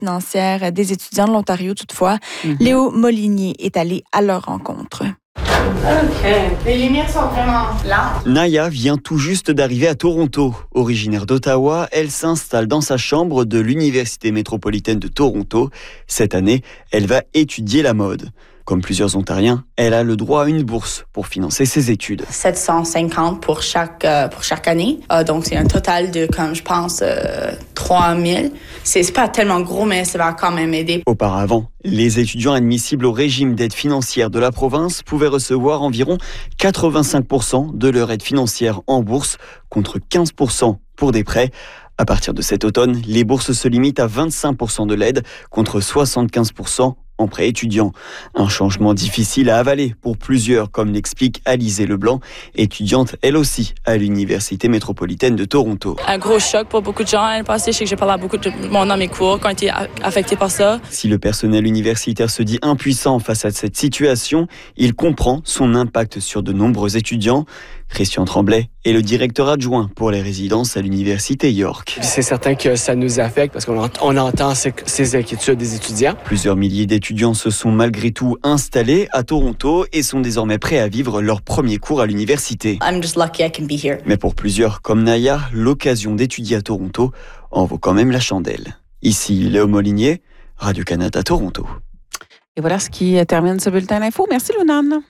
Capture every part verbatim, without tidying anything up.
financière des étudiants de l'Ontario, toutefois. Mm-hmm. Léo Molinier est allé à leur rencontre. OK. Les lumières sont vraiment lentes. Naya vient tout juste d'arriver à Toronto. Originaire d'Ottawa, elle s'installe dans sa chambre de l'Université métropolitaine de Toronto. Cette année, elle va étudier la mode. Comme plusieurs Ontariens, elle a le droit à une bourse pour financer ses études. sept cent cinquante pour chaque, euh, pour chaque année. Euh, donc, c'est un total de, comme je pense, euh, trois mille. C'est, c'est pas tellement gros, mais ça va quand même aider. Auparavant, les étudiants admissibles au régime d'aide financière de la province pouvaient recevoir environ quatre-vingt-cinq pour cent de leur aide financière en bourse, contre quinze pour cent pour des prêts. À partir de cet automne, les bourses se limitent à vingt-cinq pour cent de l'aide, contre soixante-quinze pour cent en prêt étudiant. Un changement difficile à avaler pour plusieurs, comme l'explique Alizée Leblanc, étudiante elle aussi à l'Université métropolitaine de Toronto. Un gros choc pour beaucoup de gens. L'année passée, je sais que j'ai parlé à beaucoup de monde dans mes cours qui ont été affectés par ça. Si le personnel universitaire se dit impuissant face à cette situation, il comprend son impact sur de nombreux étudiants. Christian Tremblay est le directeur adjoint pour les résidences à l'Université York. C'est certain que ça nous affecte parce qu'on on entend ces, ces inquiétudes des étudiants. Plusieurs milliers d'étudiants se sont malgré tout installés à Toronto et sont désormais prêts à vivre leur premier cours à l'université. I'm just lucky I can be here. Mais pour plusieurs, comme Naya, l'occasion d'étudier à Toronto en vaut quand même la chandelle. Ici, Léo Molinier, Radio-Canada, Toronto. Et voilà ce qui termine ce bulletin d'info. Merci, Lunane.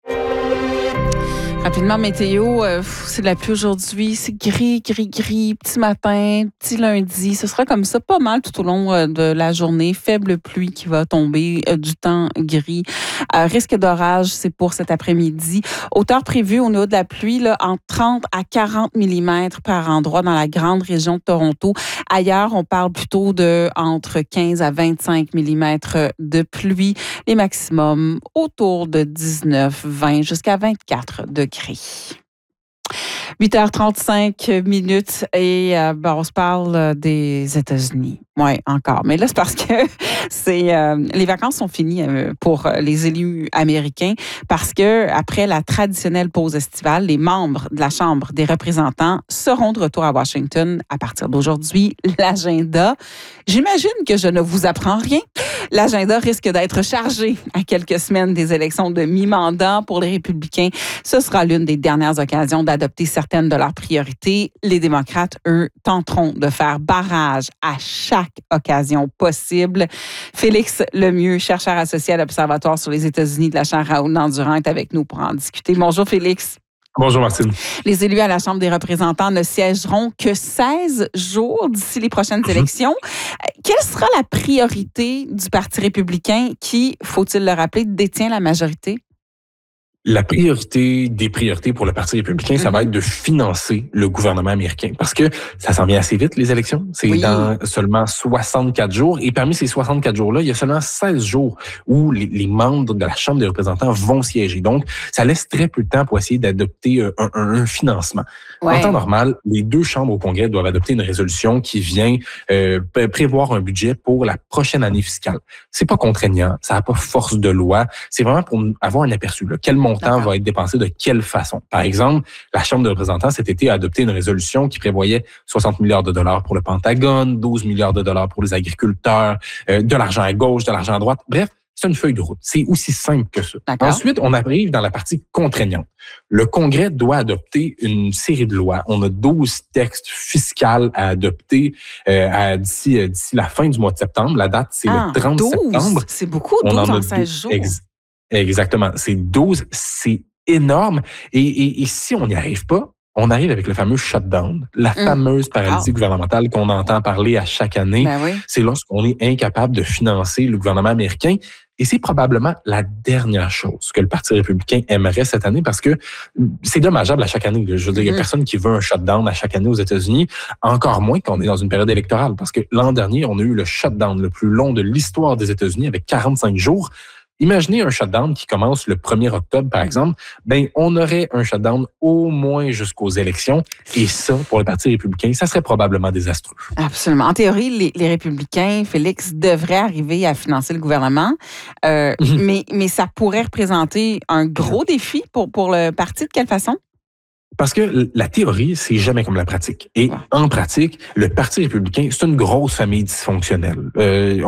Rapidement, météo, euh, c'est de la pluie aujourd'hui. C'est gris, gris, gris, petit matin, petit lundi. Ce sera comme ça pas mal tout au long euh, de la journée. Faible pluie qui va tomber, euh, du temps gris. Euh, risque d'orage, c'est pour cet après-midi. Hauteur prévue au niveau de la pluie, là, en trente à quarante millimètres par endroit dans la grande région de Toronto. Ailleurs, on parle plutôt de entre quinze à vingt-cinq millimètres de pluie. Les maximums autour de dix-neuf, vingt jusqu'à vingt-quatre degrés. huit heures trente-cinq minutes et euh, ben, on se parle des États-Unis. Oui, encore. Mais là, c'est parce que c'est euh, les vacances sont finies euh, pour les élus américains parce que après la traditionnelle pause estivale, les membres de la Chambre des représentants seront de retour à Washington à partir d'aujourd'hui. L'agenda, j'imagine que je ne vous apprends rien. L'agenda risque d'être chargé à quelques semaines des élections de mi-mandat pour les républicains. Ce sera l'une des dernières occasions d'adopter certaines de leurs priorités. Les démocrates, eux, tenteront de faire barrage à chaque occasion possible. Félix Lemieux, chercheur associé à l'Observatoire sur les États-Unis de la Chaire Raoult-Dandurand, est avec nous pour en discuter. Bonjour Félix. Bonjour Martine. Les élus à la Chambre des représentants ne siégeront que seize jours d'ici les prochaines élections. Quelle sera la priorité du Parti républicain qui, faut-il le rappeler, détient la majorité? La priorité des priorités pour le Parti républicain, ça va être de financer le gouvernement américain. Parce que ça s'en vient assez vite, les élections. C'est oui. dans seulement soixante-quatre jours. Et parmi ces soixante-quatre jours-là, il y a seulement seize jours où les, les membres de la Chambre des représentants vont siéger. Donc, ça laisse très peu de temps pour essayer d'adopter un, un, un financement. Ouais. En temps normal, les deux chambres au Congrès doivent adopter une résolution qui vient euh, prévoir un budget pour la prochaine année fiscale. C'est pas contraignant, ça n'a pas force de loi. C'est vraiment pour avoir un aperçu. Là. Quel montant D'accord. va être dépensé de quelle façon. Par exemple, la Chambre des représentants cet été a adopté une résolution qui prévoyait soixante milliards de dollars pour le Pentagone, douze milliards de dollars pour les agriculteurs, euh, de l'argent à gauche, de l'argent à droite. Bref, c'est une feuille de route. C'est aussi simple que ça. D'accord. Ensuite, on arrive dans la partie contraignante. Le Congrès doit adopter une série de lois. On a douze textes fiscaux à adopter euh, à, d'ici, euh, d'ici la fin du mois de septembre. La date, c'est ah, le trente douze septembre. C'est beaucoup, douze en, en seize jours. Ex- Exactement. C'est douze, c'est énorme. Et, et, et si on n'y arrive pas, on arrive avec le fameux shutdown, la mmh. fameuse paralysie oh. gouvernementale qu'on entend parler à chaque année. Ben oui. C'est lorsqu'on est incapable de financer le gouvernement américain. Et c'est probablement la dernière chose que le Parti républicain aimerait cette année parce que c'est dommageable à chaque année. Je veux dire, il n'y a personne qui veut un shutdown à chaque année aux États-Unis, encore moins qu'on est dans une période électorale. Parce que l'an dernier, on a eu le shutdown le plus long de l'histoire des États-Unis avec quarante-cinq jours. Imaginez un shutdown qui commence le premier octobre, par exemple. Ben, on aurait un shutdown au moins jusqu'aux élections. Et ça, pour le Parti républicain, ça serait probablement désastreux. Absolument. En théorie, les, les républicains, Félix, devraient arriver à financer le gouvernement. Euh, mm-hmm. mais, mais ça pourrait représenter un gros défi pour, pour le parti. De quelle façon? Parce que la théorie, c'est jamais comme la pratique. Et ouais. en pratique, le Parti républicain, c'est une grosse famille dysfonctionnelle. Euh,